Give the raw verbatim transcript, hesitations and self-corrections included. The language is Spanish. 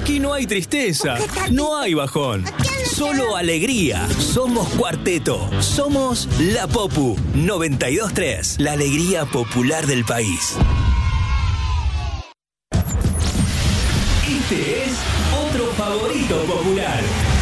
Aquí no hay tristeza, no hay bajón, solo alegría. Somos Cuarteto, somos La Popu noventa y dos tres, la alegría popular del país. Este es otro favorito popular.